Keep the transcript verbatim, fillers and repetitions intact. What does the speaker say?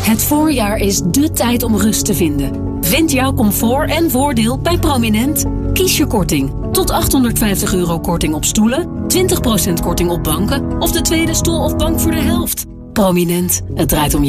Het voorjaar is dé tijd om rust te vinden. Vind jouw comfort en voordeel bij Prominent. Kies je korting. Tot achthonderdvijftig euro korting op stoelen, twintig procent korting op banken of de tweede stoel of bank voor de helft. Prominent, het draait om je.